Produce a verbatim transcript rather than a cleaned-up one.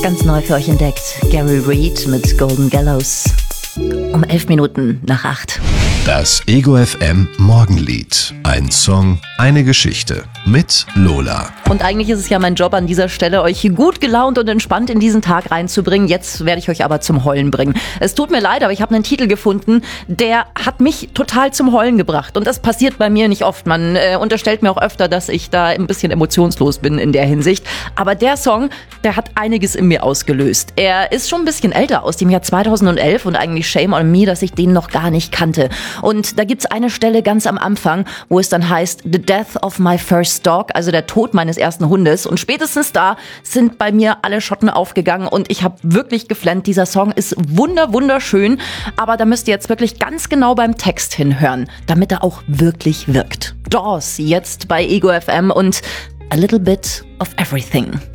Ganz neu für euch entdeckt. Gary Reed mit Golden Gallows. Um elf Minuten nach acht. Das Ego F M Morgenlied. Ein Song, eine Geschichte. Mit Lola. Und eigentlich ist es ja mein Job an dieser Stelle, euch gut gelaunt und entspannt in diesen Tag reinzubringen. Jetzt werde ich euch aber zum Heulen bringen. Es tut mir leid, aber ich habe einen Titel gefunden, der hat mich total zum Heulen gebracht. Und das passiert bei mir nicht oft. Man äh, unterstellt mir auch öfter, dass ich da ein bisschen emotionslos bin in der Hinsicht. Aber der Song, der hat einiges in mir ausgelöst. Er ist schon ein bisschen älter, aus dem Jahr zweitausendelf, und eigentlich shame on me, dass ich den noch gar nicht kannte. Und da gibt's eine Stelle ganz am Anfang, wo es dann heißt, The Death of My First Dog, also der Tod meines ersten Hundes. Und spätestens da sind bei mir alle Schotten aufgegangen und ich habe wirklich geflennt. Dieser Song ist wunder, wunderschön, aber da müsst ihr jetzt wirklich ganz genau beim Text hinhören, damit er auch wirklich wirkt. Dawes, jetzt bei Ego F M und A Little Bit of Everything.